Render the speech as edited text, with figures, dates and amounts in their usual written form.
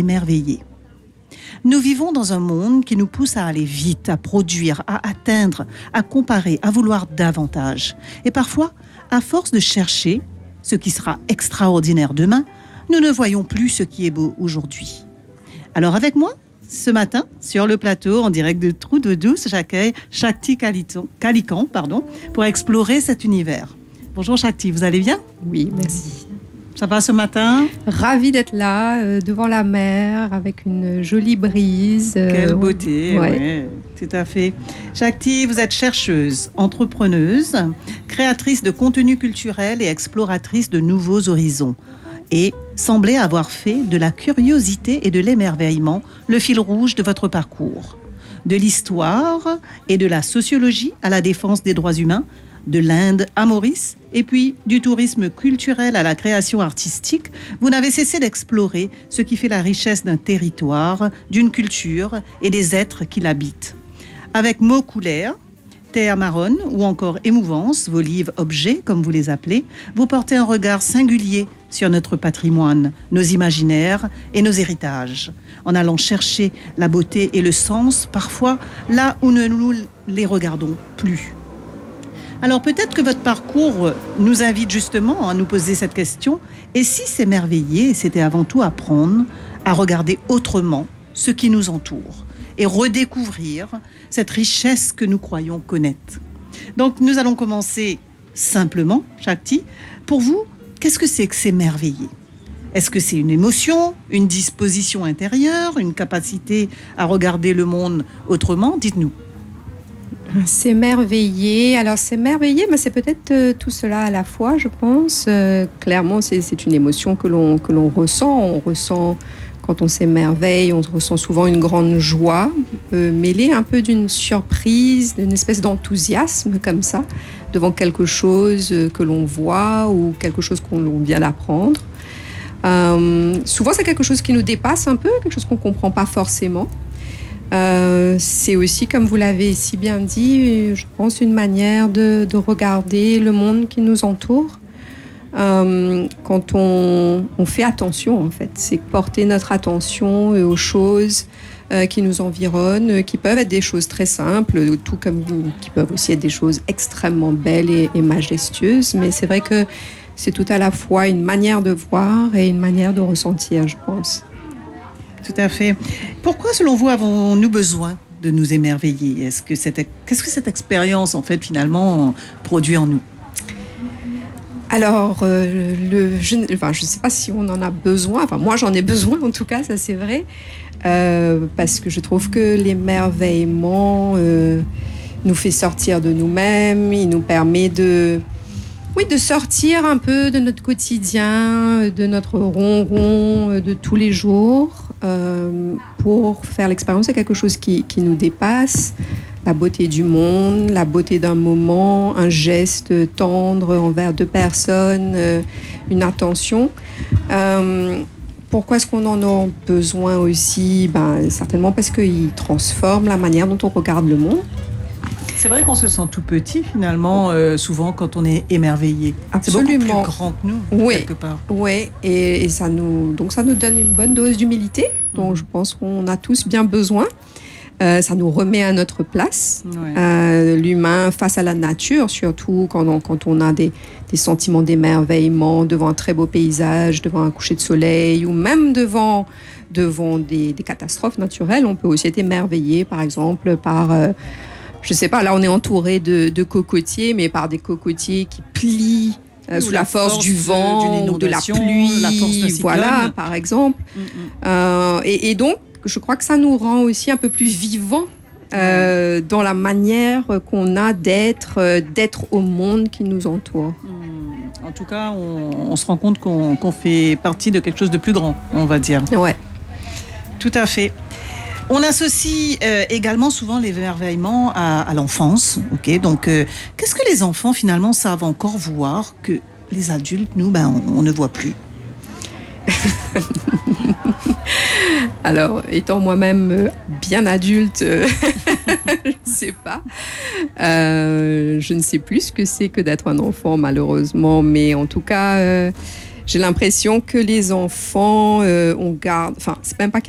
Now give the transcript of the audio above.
s'émerveiller. Nous vivons dans un monde qui nous pousse à aller vite, à produire, à atteindre, à comparer, à vouloir davantage. Et parfois, à force de chercher ce qui sera extraordinaire demain, nous ne voyons plus ce qui est beau aujourd'hui. Alors avec moi, ce matin, sur le plateau, en direct de Trou d'eau douce, j'accueille Shakti Kalikan, pour explorer cet univers. Bonjour Shakti, vous allez bien ? Oui, merci. Ça va ce matin ? Ravie d'être là, devant la mer, avec une jolie brise. Quelle beauté, ouais. Oui, tout à fait. Shakti, vous êtes chercheuse, entrepreneuse, créatrice de contenu culturel et exploratrice de nouveaux horizons. Et semblez avoir fait de la curiosité et de l'émerveillement le fil rouge de votre parcours. De l'histoire et de la sociologie à la défense des droits humains, de l'Inde à Maurice, et puis du tourisme culturel à la création artistique, vous n'avez cessé d'explorer ce qui fait la richesse d'un territoire, d'une culture et des êtres qui l'habitent. Avec mots couleurs, terre marronne ou encore émouvance, vos livres objets, comme vous les appelez, vous portez un regard singulier sur notre patrimoine, nos imaginaires et nos héritages, en allant chercher la beauté et le sens, parfois là où nous ne les regardons plus. Alors peut-être que votre parcours nous invite justement à nous poser cette question. Et si s'émerveiller, c'était avant tout apprendre à regarder autrement ce qui nous entoure et redécouvrir cette richesse que nous croyons connaître. Donc nous allons commencer simplement, Shakti. Pour vous, qu'est-ce que c'est que s'émerveiller ? Est-ce que c'est une émotion, une disposition intérieure, une capacité à regarder le monde autrement ? Dites-nous. S'émerveiller. Alors s'émerveiller, mais c'est peut-être tout cela à la fois, je pense. Clairement, c'est une émotion que l'on ressent. On ressent, quand on s'émerveille, on ressent souvent une grande joie, mêlée un peu d'une surprise, d'une espèce d'enthousiasme comme ça, devant quelque chose que l'on voit ou quelque chose qu'on vient d'apprendre. Souvent, c'est quelque chose qui nous dépasse un peu, quelque chose qu'on ne comprend pas forcément. C'est aussi, comme vous l'avez si bien dit, je pense une manière de regarder le monde qui nous entoure. Quand on fait attention, en fait, c'est porter notre attention aux choses qui nous environnent, qui peuvent être des choses très simples, tout comme qui peuvent aussi être des choses extrêmement belles et majestueuses. Mais c'est vrai que c'est tout à la fois une manière de voir et une manière de ressentir, je pense. Tout à fait. Pourquoi, selon vous, avons-nous besoin de nous émerveiller ? Qu'est-ce que cette expérience, en fait, finalement, produit en nous ? Alors, je ne sais pas si on en a besoin. Enfin, moi, j'en ai besoin, en tout cas, ça c'est vrai. Parce que je trouve que l'émerveillement nous fait sortir de nous-mêmes. Il nous permet de sortir un peu de notre quotidien, de notre ronron de tous les jours, pour faire l'expérience de quelque chose qui nous dépasse, la beauté du monde, la beauté d'un moment, un geste tendre envers deux personnes, une attention. Pourquoi est-ce qu'on en a besoin aussi ? Certainement parce qu'il transforme la manière dont on regarde le monde. C'est vrai qu'on se sent tout petit finalement, souvent quand on est émerveillé. Absolument. C'est beaucoup plus grand que nous, quelque part. Oui, et ça nous donne une bonne dose d'humilité, dont je pense qu'on a tous bien besoin. Ça nous remet à notre place, l'humain face à la nature, surtout quand on a des sentiments d'émerveillement devant un très beau paysage, devant un coucher de soleil, ou même devant des catastrophes naturelles. On peut aussi être émerveillé, par exemple, par... je sais pas, là on est entouré de cocotiers, mais par des cocotiers qui plient sous la force du vent ou de la pluie, la force de voilà, par exemple. Et donc, je crois que ça nous rend aussi un peu plus vivants dans la manière qu'on a d'être au monde qui nous entoure. En tout cas, on se rend compte qu'on fait partie de quelque chose de plus grand, on va dire. Ouais. Tout à fait. On associe également souvent l'émerveillement à l'enfance. Okay, donc, qu'est-ce que les enfants, finalement, savent encore voir que les adultes, nous, on ne voit plus? Alors, étant moi-même bien adulte, je ne sais pas. Je ne sais plus ce que c'est que d'être un enfant, malheureusement. Mais en tout cas, J'ai l'impression que les enfants, on garde, enfin, c'est même pas